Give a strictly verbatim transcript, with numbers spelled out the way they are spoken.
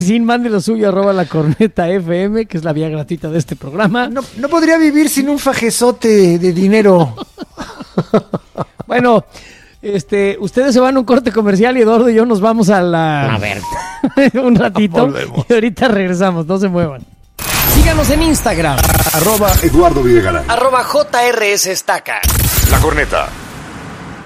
Sin mande lo suyo, arroba la corneta F M, que es la vía gratuita de este programa. No, no podría vivir sin un fajezote de dinero. Bueno, este, ustedes se van a un corte comercial y Eduardo y yo nos vamos a la... A ver. un ratito. Volvemos. Y ahorita regresamos, no se muevan. Síganos en Instagram. Arroba Eduardo Videgaray. Arroba J R S Estaca. La Corneta.